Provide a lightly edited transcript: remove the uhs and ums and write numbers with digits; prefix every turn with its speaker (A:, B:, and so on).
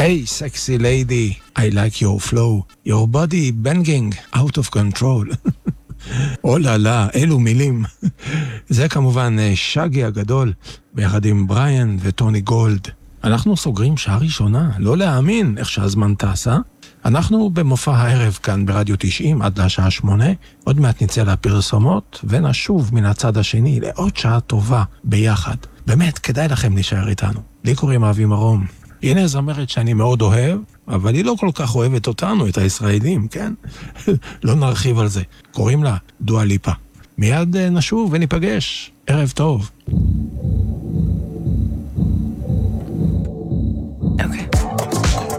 A: Hey, sexy lady, I like your flow. Your body banging out of control. אוללה, אלו מילים. זה כמובן שגי הגדול, ביחד עם בריאן וטוני גולד. אנחנו סוגרים שעה ראשונה, לא להאמין איך שהזמן טסה. אנחנו במופע הערב כאן ברדיו 90 עד לשעה 8, עוד מעט נצא לפרסומות ונשוב מן הצד השני לעוד שעה טובה ביחד. באמת, כדאי לכם להישאר איתנו. לי קוראים אבי מרום. הנה זמרת שאני מאוד אוהב, אבל היא לא כל כך אוהבת אותנו, את הישראלים, כן? לא נרחיב על זה. קוראים לה דואה ליפה. מיד נשוב וניפגש. ערב טוב.